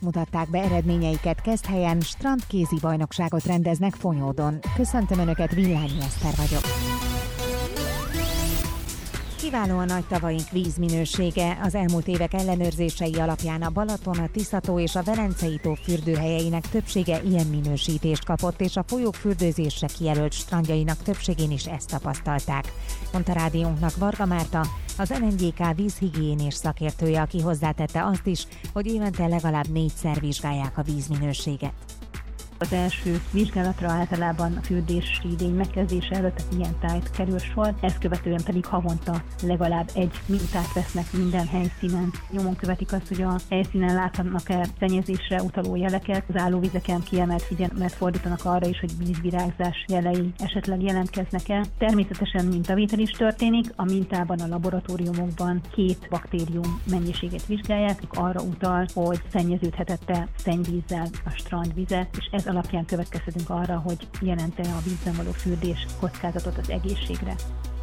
mutatták be eredményeiket Keszthelyen, strandkézi bajnokságot rendeznek Fonyódon. Köszöntöm Önöket, Villányi Eszter vagyok. Kiváló a nagy tavaink vízminősége. Az elmúlt évek ellenőrzései alapján a Balaton, a Tiszató és a Velencei-tó fürdőhelyeinek többsége ilyen minősítést kapott, és a folyók fürdőzésre kijelölt strandjainak többségén is ezt tapasztalták, mondta rádiónknak Varga Márta, az NNGK vízhigiénés szakértője, aki hozzátette azt is, hogy évente legalább 4-szer vizsgálják a vízminőséget. Az első vizsgálatra általában a fürdési idény megkezdése előtt ilyen tájt kerül sor, ezt követően pedig havonta legalább egy mintát vesznek minden helyszínen. Nyomon követik azt, hogy a helyszínen láthatnak-e szennyezésre utaló jeleket, az állóvizeken kiemelt figyelmet fordítanak arra is, hogy vízvirágzás jelei esetleg jelentkeznek-e. Természetesen mintavétel is történik, a mintában a laboratóriumokban 2 baktérium mennyiséget vizsgálják, arra utal, hogy szennyeződhetett-e szennyvízzel a strandvize, és ez alapján következtetünk arra, hogy jelente a vízben való fürdés kockázatot az egészségre.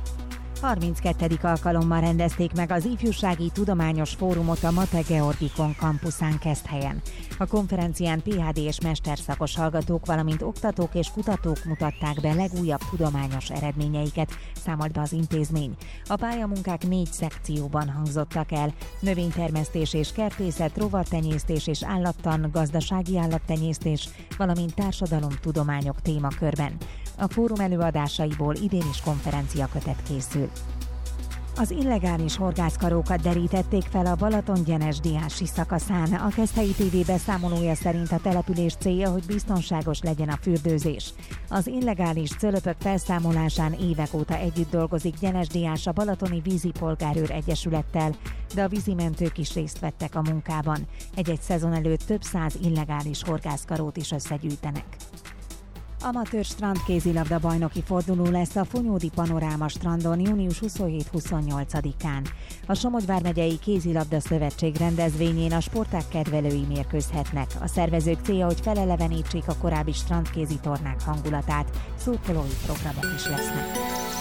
32. alkalommal rendezték meg az Ifjúsági Tudományos Fórumot a Mate Georgikon kampuszán Keszthelyen. A konferencián PhD és mesterszakos hallgatók, valamint oktatók és kutatók mutatták be legújabb tudományos eredményeiket, számolt be az intézmény. A pályamunkák 4 szekcióban hangzottak el: növénytermesztés és kertészet, rovartenyésztés és állattan, gazdasági állattenyésztés, valamint társadalomtudományok témakörben. A fórum előadásaiból idén is konferenciakötet készül. Az illegális horgászkarókat derítették fel a Balaton-Gyenes-Diási szakaszán. A Keszthelyi TV beszámolója szerint a település célja, hogy biztonságos legyen a fürdőzés. Az illegális cölöpök felszámolásán évek óta együtt dolgozik Gyenes-Diás a Balatoni Vízipolgárőr Egyesülettel, de a vízimentők is részt vettek a munkában. Egy-egy szezon előtt több 100 illegális horgászkarót is összegyűjtenek. Amatőr strandkézilabda bajnoki forduló lesz a Fonyódi Panoráma strandon június 27-28-án. A Somogy vármegyei kézilabda szövetség rendezvényén a sportág kedvelői mérkőzhetnek. A szervezők célja, hogy felelevenítsék a korábbi strandkézi tornák hangulatát, szurkolói programok is lesznek.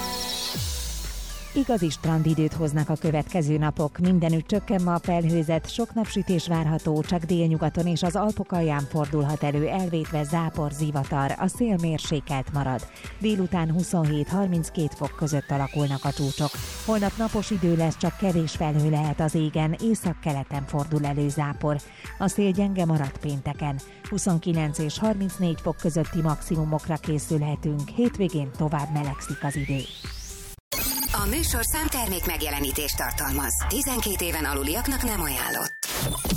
Igazi strandidőt hoznak a következő napok. Mindenütt csökken ma a felhőzet, sok napsütés várható, csak délnyugaton és az Alpok alján fordulhat elő elvétve zápor, zivatar, a szél mérsékelt marad. Délután 27-32 fok között alakulnak a csúcsok. Holnap napos idő lesz, csak kevés felhő lehet az égen, északkeleten fordul elő zápor. A szél gyenge marad pénteken. 29 és 34 fok közötti maximumokra készülhetünk, hétvégén tovább melegszik az idő. A műsor számtermék megjelenítést tartalmaz. 12 éven aluliaknak nem ajánlott.